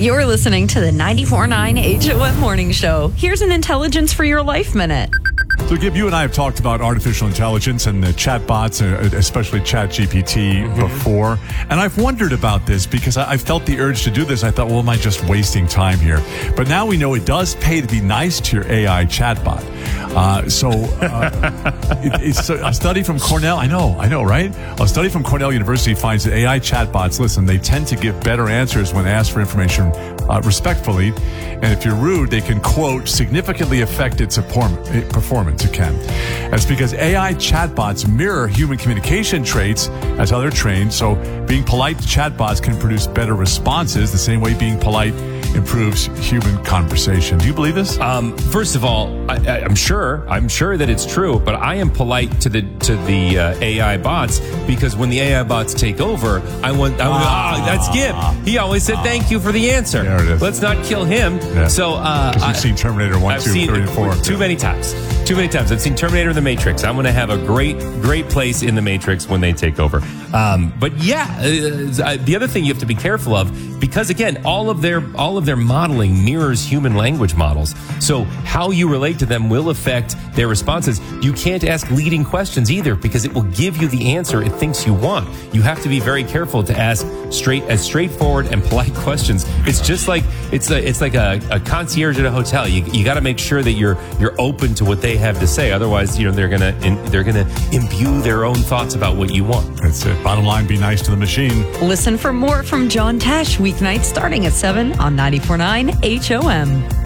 You're listening to the 94.9 HOM Morning Show. Here's an Intelligence for Your Life Minute. So, Gib, you and I have talked about artificial intelligence and the chatbots, especially ChatGPT, before. And I've wondered about this because I felt the urge to do this. I thought, well, am I just wasting time here? But now we know it does pay to be nice to your AI chatbot. It's a study from Cornell. I know, right? A study from Cornell University finds that AI chatbots, listen, they tend to give better answers when asked for information respectfully. And if you're rude, they can, quote, significantly affect its performance. It can. That's because AI chatbots mirror human communication traits as how they're trained. So being polite to chatbots can produce better responses the same way being polite improves human conversation. Do you believe this? First of all, I'm sure that it's true, but I am polite to the AI bots because when the AI bots take over, that's Gib. He always said thank you for the answer. There it is. Let's not kill him. Yeah. So you've seen Terminator 1, 2, 3, and 4. Too many times. I've seen Terminator and The Matrix. I'm going to have a great place in The Matrix when they take over. But yeah, the other thing you have to be careful of, because again, all of their modeling mirrors human language models. So how you relate to them will affect their responses. You can't ask leading questions either because it will give you the answer it thinks you want. You have to be very careful to ask straightforward and polite questions. It's just like it's like a concierge at a hotel. You got to make sure that you're open to what they have to say. Otherwise, they're gonna imbue their own thoughts about what you want. That's it. Bottom line, be nice to the machine. Listen for more from John Tesh weeknights starting at 7 on 94.9 HOM.